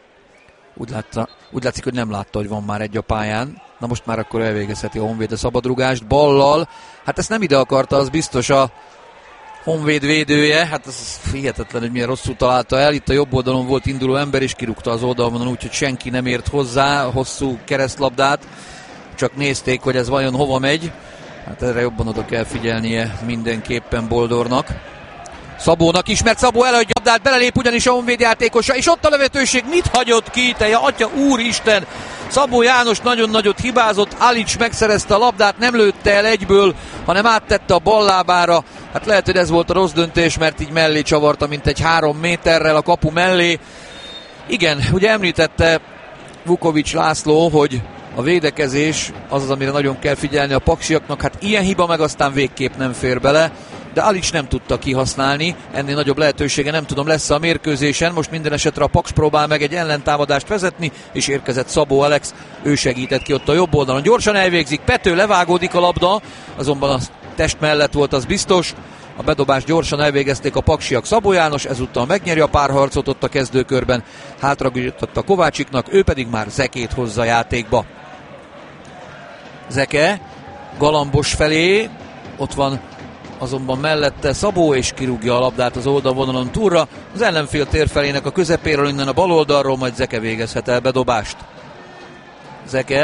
Úgy látszik, hogy nem látta, hogy van már egy a pályán. Na most már akkor elvégezheti a Honvéd a szabadrugást ballal. Hát ezt nem ide akarta, az biztos a Honvéd védője, hát ez hihetetlen, hogy milyen rosszul találta el. Itt a jobb oldalon volt induló ember, és kirúgta az oldalon, úgyhogy senki nem ért hozzá a hosszú keresztlabdát. Csak nézték, hogy ez vajon hova megy. Hát erre jobban oda kell figyelnie mindenképpen Boldornak. Szabónak is, mert Szabó elhagyja a labdát, belelép ugyanis a Honvéd játékosa, és ott a lehetőség, mit hagyott ki, te atya úristen! Szabó János nagyon nagyot hibázott, Alics megszerezte a labdát, nem lőtte el egyből, hanem áttette a bal lábára. Hát lehet, hogy ez volt a rossz döntés, mert így mellé csavarta, mint egy 3 méterrel a kapu mellé. Igen, ugye említette Vukovics László, hogy a védekezés az, amire nagyon kell figyelni a paksiaknak. Hát ilyen hiba meg aztán végképp nem fér bele, de Alics nem tudta kihasználni, ennél nagyobb lehetősége nem tudom lesz a mérkőzésen. Most minden esetre a Paks próbál meg egy ellentámadást vezetni, és érkezett Szabó Alex, ő segített ki ott a jobb oldalon. Gyorsan elvégzik, Pető, levágódik a labda, azonban a test mellett volt, az biztos. A bedobást gyorsan elvégezték a paksiak. Szabó János ezúttal megnyeri a párharcot ott a kezdőkörben, hátrajutott Kovácsiknak, ő pedig már Zekét hozza játékba. Zeke Galambos felé, ott van azonban mellette Szabó, és kirúgja a labdát az oldalvonalon túlra. Az ellenfél térfelének a közepéről, innen a bal oldalról, majd Zeke végezhet el bedobást. Zeke